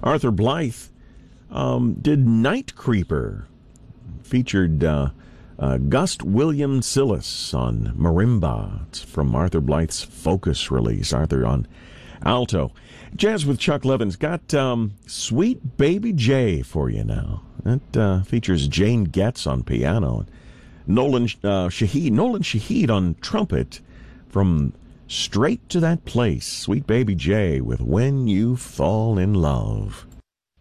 Arthur Blythe did Night Creeper, featured Gust William Sillis on marimba. It's from Arthur Blythe's Focus release. Arthur on alto. Jazz with Chuck Levin's got Sweet Baby J for you now. That features Jane Getz on piano. Nolan Shahid on trumpet from Straight to That Place. Sweet Baby J with When You Fall in Love.